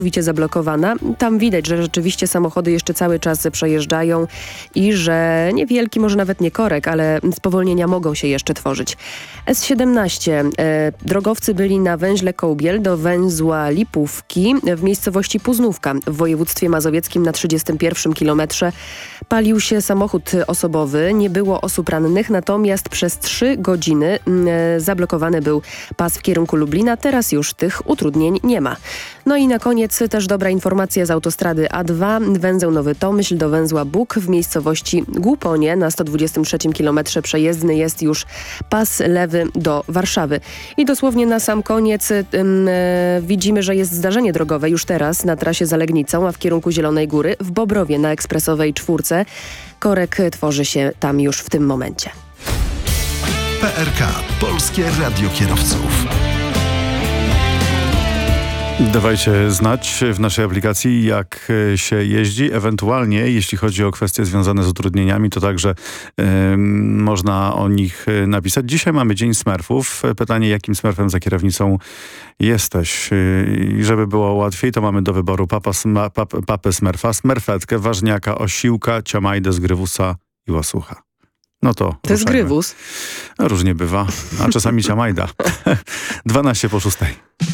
całkowicie zablokowana. Tam widać, że rzeczywiście samochody jeszcze cały czas przejeżdżają i że niewielki, może nawet nie korek, ale spowolnienia mogą się jeszcze tworzyć. S17. Drogowcy byli na węźle Kołbiel do węzła Lipówki w miejscowości Puznówka w województwie mazowieckim na 31 kilometrze. Palił się samochód osobowy, nie było osób rannych, natomiast przez 3 godziny zablokowany był pas w kierunku Lublina. Teraz już tych utrudnień nie ma. No i na koniec też dobra informacja z autostrady A2. Węzeł Nowy Tomyśl do węzła Bóg w miejscowości Głuponie na 123 kilometrze przejezdny jest już pas lewy do Warszawy. I dosłownie na sam koniec widzimy, że jest zdarzenie drogowe już teraz na trasie za Legnicą, a w kierunku Zielonej Góry w Bobrowie na ekspresowej 4. Korek tworzy się tam już w tym momencie. PRK. Polskie Radio Kierowców. Dawajcie znać w naszej aplikacji, jak się jeździ. Ewentualnie, jeśli chodzi o kwestie związane z utrudnieniami, to także można o nich napisać. Dzisiaj mamy Dzień Smurfów. Pytanie, jakim smurfem za kierownicą jesteś? I żeby było łatwiej, to mamy do wyboru papę smurfa, smerfetkę, ważniaka, osiłka, ciamajdę, zgrywusa i łasucha. No to jest grywus. Różnie bywa, a czasami ciamajda. 12 po 6.